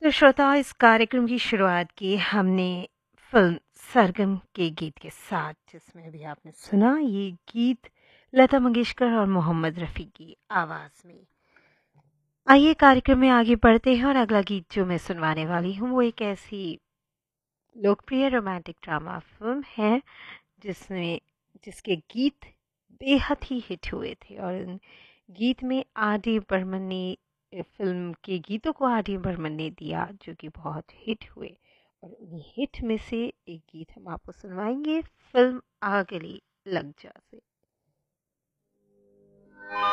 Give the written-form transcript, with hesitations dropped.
तो श्रोता, इस कार्यक्रम की शुरुआत की हमने फिल्म सरगम के गीत के साथ, जिसमें भी आपने सुना ये गीत लता मंगेशकर और मोहम्मद रफ़ी की आवाज़ में। आइए कार्यक्रम में आगे बढ़ते हैं और अगला गीत जो मैं सुनवाने वाली हूँ वो एक ऐसी लोकप्रिय रोमांटिक ड्रामा फिल्म है जिसमें जिसके गीत बेहद ही हिट हुए थे और इन गीत में आर डी बर्मन ने फिल्म के गीतों को आर डी बर्मन ने दिया जो कि बहुत हिट हुए। और उन्हीं हिट में से एक गीत हम आपको सुनवाएंगे फिल्म आ गली लग जा से।